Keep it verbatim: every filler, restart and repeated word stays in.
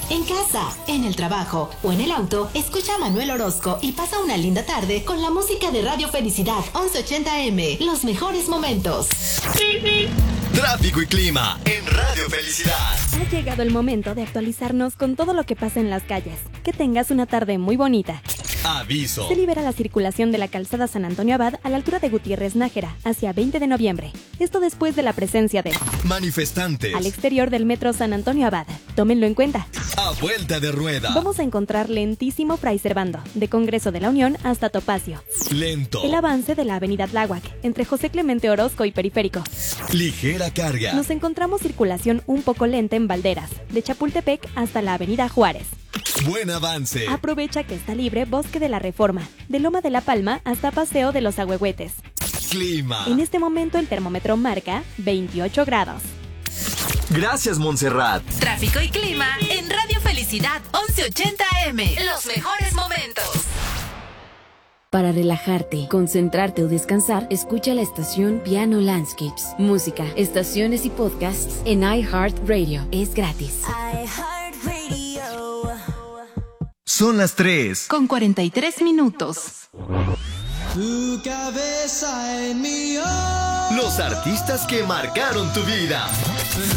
En casa, en el trabajo o en el auto, escucha a Manuel Orozco y pasa una linda tarde con la música de Radio Felicidad once ochenta eme. Los mejores momentos. Tráfico y clima en Radio Felicidad. Ha llegado el momento de actualizarnos con todo lo que pasa en las calles. Que tengas una tarde muy bonita. Aviso. Se libera la circulación de la calzada San Antonio Abad a la altura de Gutiérrez Nájera, hacia veinte de noviembre. Esto después de la presencia de manifestantes al exterior del metro San Antonio Abad. Tómenlo en cuenta. A vuelta de rueda. Vamos a encontrar lentísimo Fray Servando, de Congreso de la Unión hasta Topacio. Lento. El avance de la avenida Tláhuac, entre José Clemente Orozco y Periférico. Ligera carga. Nos encontramos circulación un poco lenta en Valderas, de Chapultepec hasta la avenida Juárez. Buen avance. Aprovecha que está libre Bosque de la Reforma, de Loma de la Palma hasta Paseo de los Ahuehuetes. Clima. En este momento el termómetro marca veintiocho grados. Gracias, Montserrat. Tráfico y clima en Radio Felicidad once ochenta eme. Los mejores momentos. Para relajarte, concentrarte o descansar, escucha la estación Piano Landscapes. Música, estaciones y podcasts en iHeartRadio. Es gratis. Son las tres. Con cuarenta y tres minutos. Tu cabeza en mi ojo. Los artistas que marcaron tu vida.